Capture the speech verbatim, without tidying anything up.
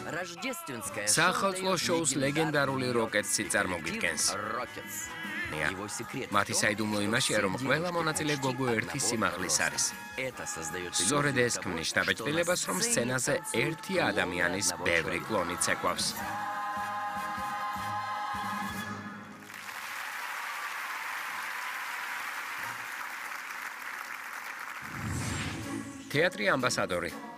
სახელმწიფო შოუს ლეგენდარული როკეტსი წარმოგიდგენს. მათი საიდუმლო იმაშია, რომ ყველა მონაწილე გოგო ერთი სიმაღლის არის. სწორედ ეს ქმნის შთაბეჭდილებას, რომ სცენაზე ერთი ადამიანის ბევრი კლონი ცეკვავს. თეატრი ამბასადორი.